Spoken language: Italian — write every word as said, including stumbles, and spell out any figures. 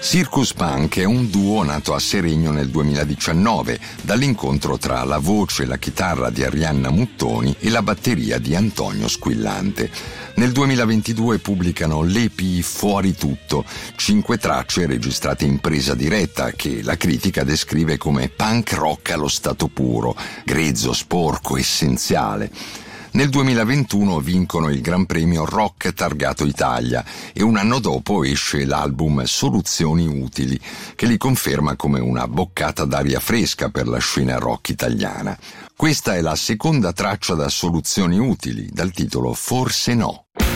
Circus Punk è un duo nato a Seregno nel duemiladiciannove, dall'incontro tra la voce e la chitarra di Arianna Muttoni e la batteria di Antonio Squillante. Nel duemilaventidue pubblicano l'E P Fuori Tutto, cinque tracce registrate in presa diretta che la critica descrive come punk rock allo stato puro, grezzo, sporco, essenziale. Nel duemilaventuno vincono il Gran Premio Rock Targato Italia e un anno dopo esce l'album Soluzioni Utili, che li conferma come una boccata d'aria fresca per la scena rock italiana. Questa è la seconda traccia da Soluzioni Utili, dal titolo Forse No.